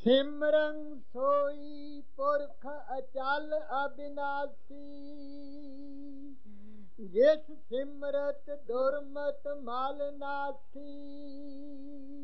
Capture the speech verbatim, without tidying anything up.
ਸਿਮਰਨ ਸੋਈ ਪੁਰਖ ਅਚਲ ਅਬਿਨਾਸੀ, ਜਿਸ ਸਿਮਰਤ ਦੁਰਮਤ ਮਲ ਨਾਸੀ।